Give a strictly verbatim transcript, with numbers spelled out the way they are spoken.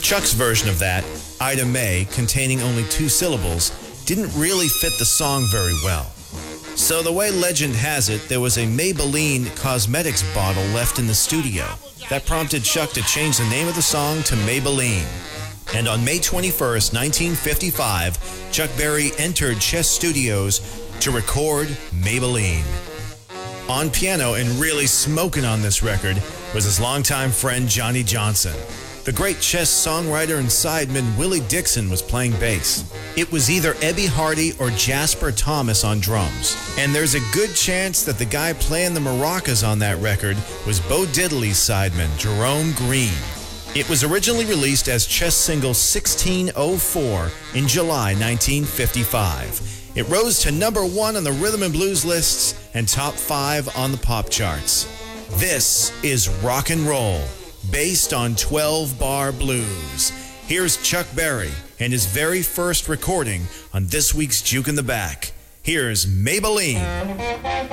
Chuck's version of that, Ida May, containing only two syllables, didn't really fit the song very well. So the way legend has it, there was a Maybelline cosmetics bottle left in the studio. That prompted Chuck to change the name of the song to Maybelline. And on May twenty-first, nineteen fifty-five, Chuck Berry entered Chess Studios to record Maybelline. On piano and really smoking on this record was his longtime friend Johnny Johnson. The great Chess songwriter and sideman Willie Dixon was playing bass. It was either Ebby Hardy or Jasper Thomas on drums. And there's a good chance that the guy playing the maracas on that record was Bo Diddley's sideman, Jerome Green. It was originally released as Chess single sixteen oh four in July nineteen fifty-five. It rose to number one on the rhythm and blues lists and top five on the pop charts. This is rock and roll, based on twelve bar blues. Here's Chuck Berry and his very first recording on this week's Juke in the Back. Here's Maybelline.